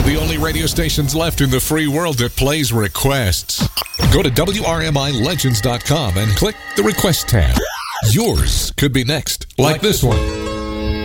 The only radio stations left in the free world that plays requests. Go to WRMILegends.com and click the Request tab. Yours could be next, like this one.